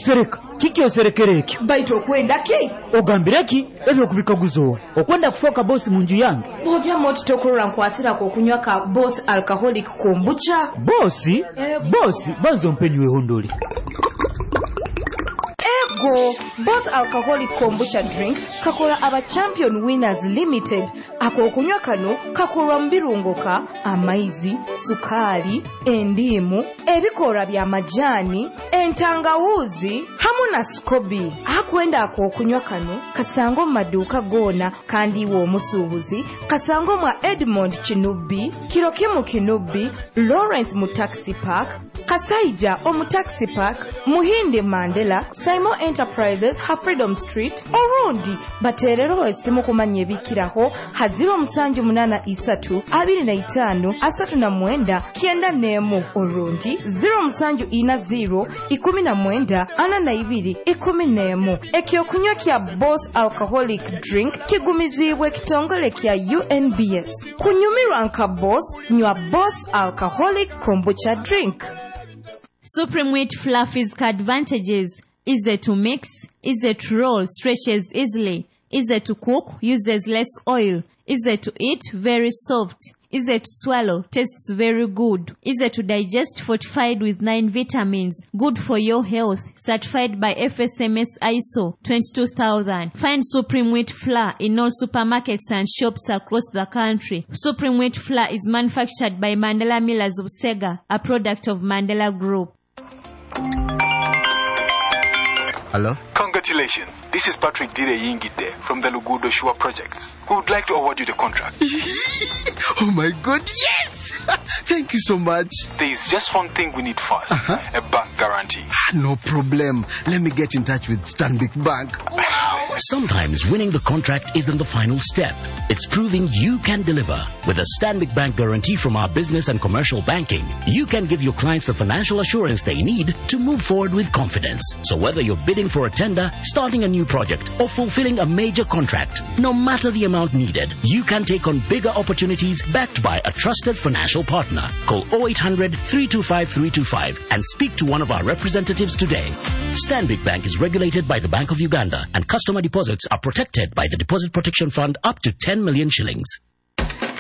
Sereka, kiki oserekere ekyo? Baito kwenda ki? Ogambira ki? Ebyo kubikaguzo. Okwenda kufoka boss mu nju yange. Bobya moti tokorora nkwasira ko kunywa ka boss alcoholic kombucha. Boss? Boss, banzo mpenywe hondole. Ego, Boss Alcoholic Kombucha Drink kakola aba Champion Winners Limited. Ako kunywa kano kakolwa mbirungoka, amaizi, sukali, endimu, ebikora bya majani, entangawuzi, hamu na skobi. Akwenda ako kunywa kano kasango maduka gona kandi wo musubuzi, kasango mwa Edmond Chinubi, Kirokimu Kinubi, Lawrence mu Taxi Park, Kasaija omu Taxi Park, Muhinde Mandela, Simon Enterprises, ha Freedom Street, Orundi. Baterero esimu kumanya ebikiraho ha 0783 25 39 94 Orundi 0740 19 42 11. Ekyo kunywa kya Boss Alcoholic Drink kigumizibwe kitongole kya UNBS. Kunyumirwa nka Boss, nywa Boss Alcoholic Kombucha Drink. Supreme Wheat Flour physical advantages: easy to mix, easy to roll, stretches easily, easy to cook, uses less oil, easy to eat, very soft, easy to swallow, tastes very good, easy to digest, fortified with 9 vitamins, good for your health, certified by FSMS ISO 22000. Find Supreme Wheat Flour in all supermarkets and shops across the country. Supreme Wheat Flour is manufactured by Mandela Millers of Sega, a product of Mandela Group. Hello? Congratulations. This is Patrick Dire Yingide from the Lugudo Shua Projects. We would like to award you the contract. Oh my God, yes! Thank you so much. There is just one thing we need first. A bank guarantee. No problem. Let me get in touch with Stanbic Bank. Wow! Sometimes winning the contract isn't the final step. It's proving you can deliver. With a Stanbic Bank guarantee from our business and commercial banking, you can give your clients the financial assurance they need to move forward with confidence. So whether you're bidding for a tender, starting a new project, or fulfilling a major contract, no matter the amount needed, you can take on bigger opportunities backed by a trusted financial partner. Call 0800 325 325 and speak to one of our representatives today. Stanbic Bank is regulated by the Bank of Uganda, and customer deposits are protected by the Deposit Protection Fund up to 10 million shillings.